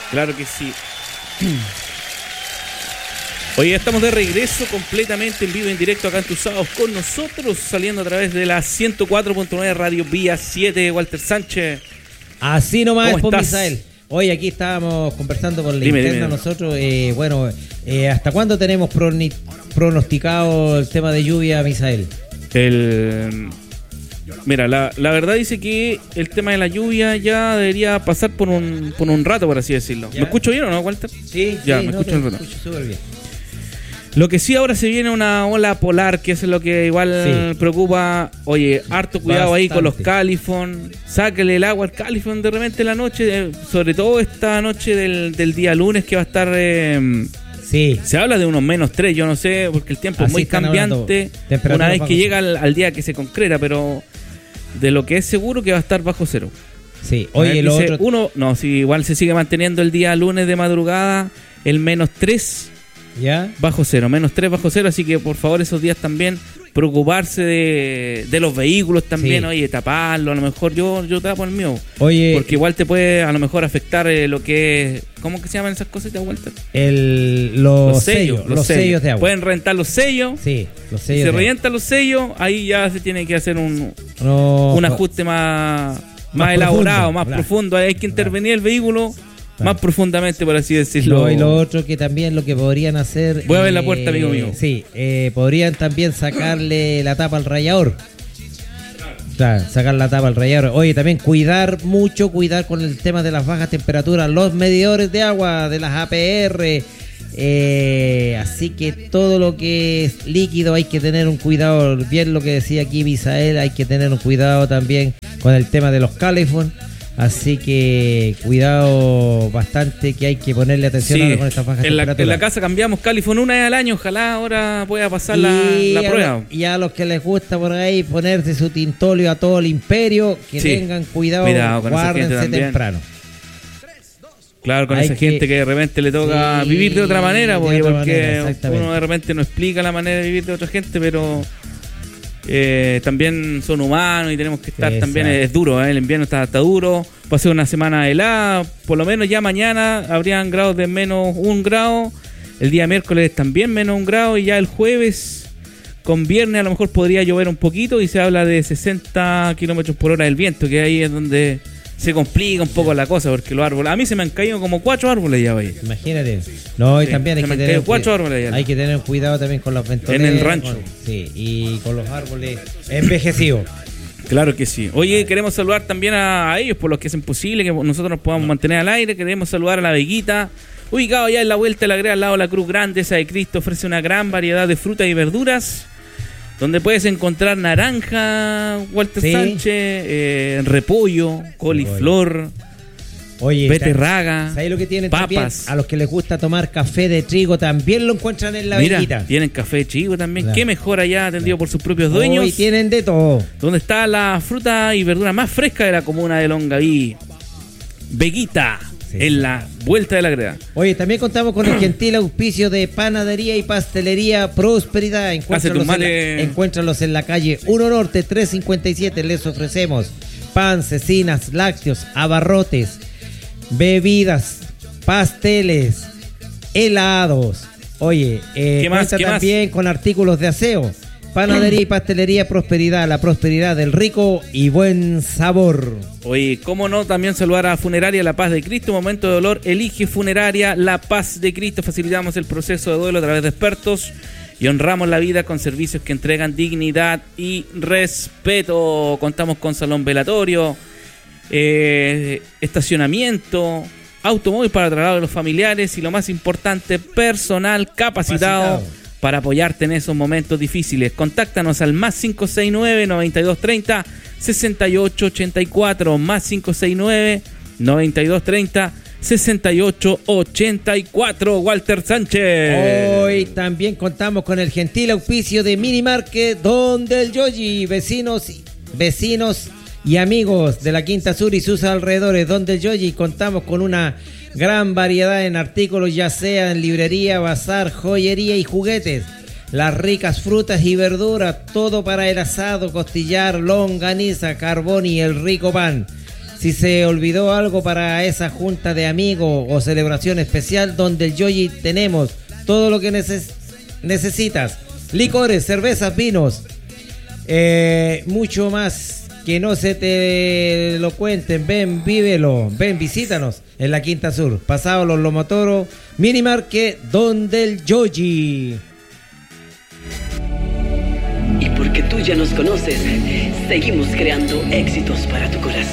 Claro que sí. Hoy estamos de regreso completamente en vivo, en directo acá en Tus Sábados con nosotros, saliendo a través de la 104.9 Radio Vía 7, Walter Sánchez. Así nomás, ¿Cómo estás? Misael. Hoy aquí estábamos conversando por la Dime. nosotros. ¿Hasta cuándo tenemos pronosticado el tema de lluvia, Misael? Mira, la verdad dice que el tema de la lluvia ya debería pasar por un rato, por así decirlo. ¿Ya? ¿Me escucho bien o no, Walter? Sí, Ya, sí, me escucho un rato. escucho súper bien. Lo que sí ahora se viene una ola polar, que eso es lo que igual preocupa. Oye, harto cuidado ahí con los califón. Sáquele el agua al califón de repente en la noche, sobre todo esta noche del día lunes que va a estar... Sí. Se habla de unos -3, yo no sé, porque el tiempo es muy cambiante una vez que llega al día que se concreta, pero de lo que es seguro que va a estar bajo cero. Sí, oye, lo otro... si igual se sigue manteniendo el día lunes de madrugada, el -3 ¿ya? bajo cero, -3 bajo cero, así que por favor esos días también preocuparse de los vehículos también, sí. Oye, taparlo, a lo mejor yo tapo el mío, oye, porque igual te puede a lo mejor afectar lo que es, ¿cómo que se llaman esas cositas, Walter? Los sellos de agua. Pueden rentar los sellos. Sí, los sellos. Si se revientan los sellos, ahí ya se tiene que hacer un ajuste más elaborado, más profundo. Ahí hay que intervenir el vehículo más profundamente, por así decirlo. Y lo otro que también lo que podrían hacer... Voy a ver la puerta, amigo mío. Sí, podrían también sacarle la tapa al rallador. Claro, sacar la tapa al rallador. Oye, también cuidar con el tema de las bajas temperaturas, los medidores de agua, de las APR. Así que todo lo que es líquido hay que tener un cuidado. Bien lo que decía aquí Misael, hay que tener un cuidado también con el tema de los calefón. Así que cuidado bastante, que hay que ponerle atención ahora con estas bajas temperaturas. En la casa cambiamos califón una vez al año, ojalá ahora pueda pasar la prueba. Y a los que les gusta por ahí ponerse su tintolio a todo el imperio, que tengan cuidado guárdense temprano. Claro, con esa gente que de repente le toca vivir de otra manera, porque uno de repente no explica la manera de vivir de otra gente, pero... también son humanos y tenemos que estar también, es duro, el invierno está duro, va a ser una semana helada, por lo menos ya mañana habrían grados de -1 grado, el día miércoles también -1 grado, y ya el jueves con viernes a lo mejor podría llover un poquito, y se habla de 60 kilómetros por hora del viento, que ahí es donde se complica un poco la cosa, porque los árboles, a mí se me han caído como 4 árboles ya, vaya. Imagínate. No, y también hay que tener cuidado también con los ventoleros. En el rancho. Y con los árboles envejecidos. Claro que sí. Oye, queremos saludar también a ellos por los que hacen posible que nosotros nos podamos mantener al aire. Queremos saludar a La Veguita, ubicado ya en la vuelta de la Greda, al lado de la Cruz Grande, esa de Cristo. Ofrece una gran variedad de frutas y verduras, donde puedes encontrar naranja, Walter Sánchez, repollo, coliflor, beterraga, ¿sabes lo que tienen papas? También? A los que les gusta tomar café de trigo también lo encuentran en La Veguita. Tienen café de trigo también. Qué mejor allá, atendido por sus propios dueños. Y tienen de todo. Donde está la fruta y verdura más fresca de la comuna de Longaví. Veguita. En la vuelta de la Greda. Oye, también contamos con el gentil auspicio de Panadería y Pastelería Prosperidad. Encuéntralos en la calle 1 Norte 357. Les ofrecemos pan, cecinas, lácteos, abarrotes, bebidas, pasteles, helados. Oye, cuenta también con artículos de aseo. Panadería y Pastelería Prosperidad, la prosperidad del rico y buen sabor. Oye, cómo no, también saludar a Funeraria La Paz de Cristo. Momento de dolor, elige Funeraria La Paz de Cristo. Facilitamos el proceso de duelo a través de expertos y honramos la vida con servicios que entregan dignidad y respeto. Contamos con salón velatorio, estacionamiento, automóvil para traslado de los familiares y, lo más importante, personal capacitado para apoyarte en esos momentos difíciles. Contáctanos al +569-9230-6884, +569-9230-6884. Walter Sánchez. Hoy también contamos con el gentil auspicio de Mini Market Don del Yoyi. Vecinos y amigos de la Quinta Sur y sus alrededores, Don del Yoyi. Contamos con una gran variedad en artículos, ya sea en librería, bazar, joyería y juguetes. Las ricas frutas y verduras, todo para el asado, costillar, longaniza, carbón y el rico pan. Si se olvidó algo para esa junta de amigos o celebración especial, donde el Yoyi tenemos todo lo que necesitas. Licores, cervezas, vinos, mucho más. Que no se te lo cuenten. Ven, vívelo. Ven, visítanos en la Quinta Sur. Pasado los Lomotoros, Minimarket, donde el Yoyi. Y porque tú ya nos conoces, seguimos creando éxitos para tu corazón.